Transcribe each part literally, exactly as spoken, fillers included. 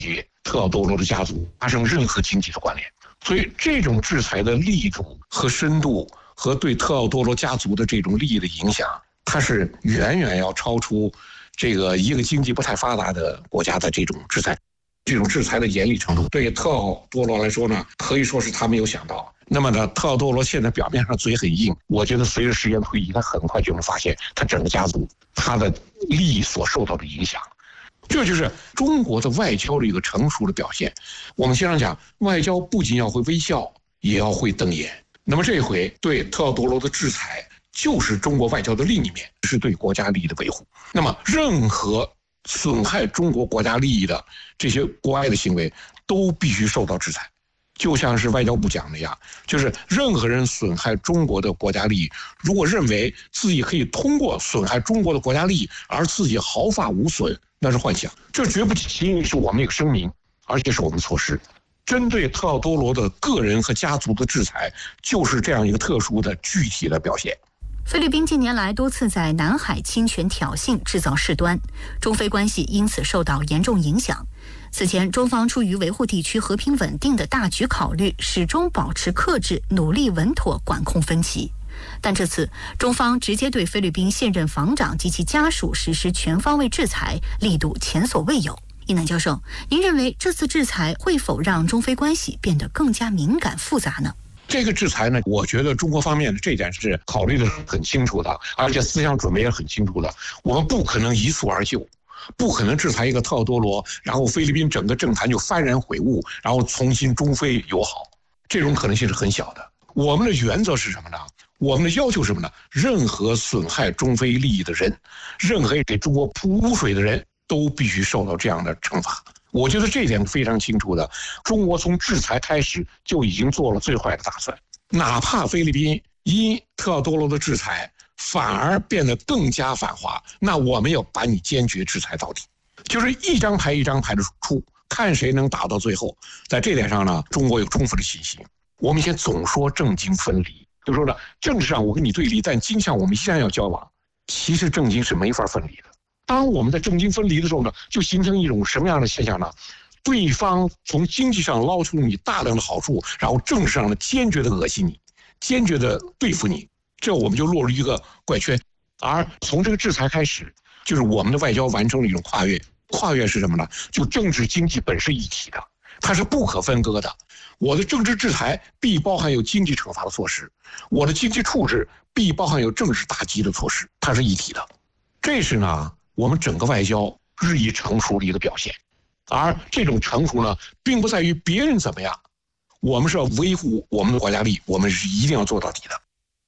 与特奥多罗的家族发生任何经济的关联。所以这种制裁的力度和深度和对特奥多罗家族的这种利益的影响，它是远远要超出这个一个经济不太发达的国家的这种制裁。这种制裁的严厉程度，对特奥多罗来说呢，可以说是他没有想到。那么呢，特奥多罗现在表面上嘴很硬，我觉得随着时间推移，他很快就能发现他整个家族他的利益所受到的影响。这就是中国的外交的一个成熟的表现。我们经常讲，外交不仅要会微笑，也要会瞪眼。那么这回对特奥多罗的制裁，就是中国外交的另一面，是对国家利益的维护。那么任何损害中国国家利益的这些国外的行为，都必须受到制裁。就像是外交部讲的呀，就是任何人损害中国的国家利益，如果认为自己可以通过损害中国的国家利益而自己毫发无损，那是幻想。这绝不仅仅是我们一个声明，而且是我们措施。针对特奥多罗的个人和家族的制裁，就是这样一个特殊的具体的表现。 菲律宾近年来多次在南海侵权挑衅，制造事端，中菲关系因此受到严重影响。此前，中方出于维护地区和平稳定的大局考虑，始终保持克制，努力稳妥管控分歧。但这次，中方直接对菲律宾现任防长及其家属实施全方位制裁，力度前所未有。一南教授，您认为这次制裁会否让中菲关系变得更加敏感复杂呢？ 这个制裁呢，我觉得中国方面的这点是考虑的很清楚的，而且思想准备也很清楚的。我们不可能一蹴而就，不可能制裁一个特奥多罗，然后菲律宾整个政坛就幡然悔悟，然后重新中菲友好，这种可能性是很小的。我们的原则是什么呢？我们的要求是什么呢？任何损害中菲利益的人，任何给中国泼污水的人，都必须受到这样的惩罚。我觉得这一点非常清楚的，中国从制裁开始就已经做了最坏的打算。哪怕菲律宾因特奥多罗的制裁反而变得更加反华，那我们要把你坚决制裁到底，就是一张牌一张牌的出，看谁能打到最后。在这点上呢，中国有充分的信心。我们以前总说政经分离，就说呢，政治上我跟你对立，但经上我们依然要交往。其实政经是没法分离的。当我们在政经分离的时候呢，就形成一种什么样的现象呢？对方从经济上捞出你大量的好处，然后政治上呢坚决的恶心你，坚决的对付你，这我们就落入一个怪圈。而从这个制裁开始，就是我们的外交完成了一种跨越。跨越是什么呢？就政治经济本是一体的，它是不可分割的。我的政治制裁必包含有经济惩罚的措施，我的经济处置必包含有政治打击的措施，它是一体的。这是呢我们整个外交日益成熟的一个表现。而这种成熟呢，并不在于别人怎么样，我们是要维护我们的国家利益，我们是一定要做到底的。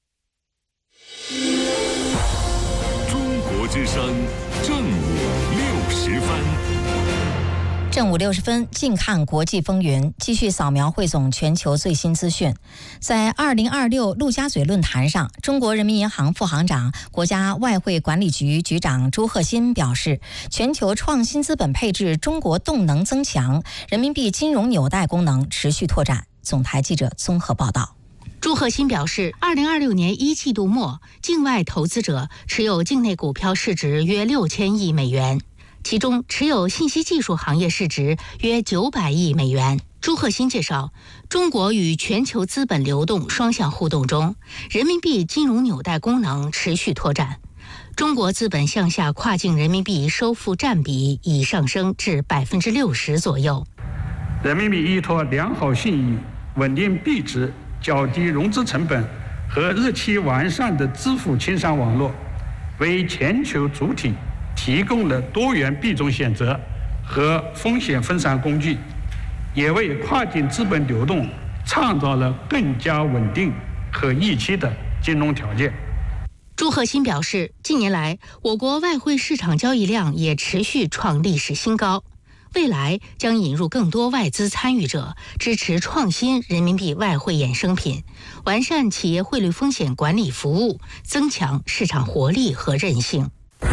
中国之声正午六时分。 正午六十分，近看国际风云，继续扫描汇总全球最新资讯。在二零二六陆家嘴论坛上，中国人民银行副行长、国家外汇管理局局长朱鹤新表示，全球创新资本配置中国动能增强，人民币金融纽带功能持续拓展。总台记者综合报道。 朱鹤新表示，二零二六年一季度末，境外投资者持有境内股票市值约六千亿美元。其中持有信息技术行业市值约九百亿美元。朱鹤新介绍，中国与全球资本流动双向互动中，人民币金融纽带功能持续拓展。中国资本向下跨境人民币收付占比已上升至百分之六十左右。 人民币依托良好信誉、稳定币值、较低融资成本和日期完善的支付清算网络，为全球主体提供了多元币种选择和风险分散工具，也为跨境资本流动创造了更加稳定和预期的金融条件。 朱鹤新表示，近年来我国外汇市场交易量也持续创历史新高，未来将引入更多外资参与者，支持创新人民币外汇衍生品，完善企业汇率风险管理服务，增强市场活力和韧性。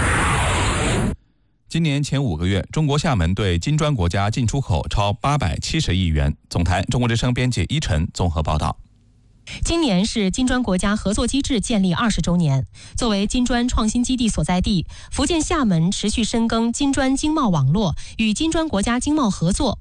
今年前五个月，中国厦门对金砖国家进出口超八百七十亿元。总台中国之声编辑一晨综合报道。 今年是金砖国家合作机制建立二十周年。作为金砖创新基地所在地，福建厦门持续深耕金砖经贸网络，与金砖国家经贸合作。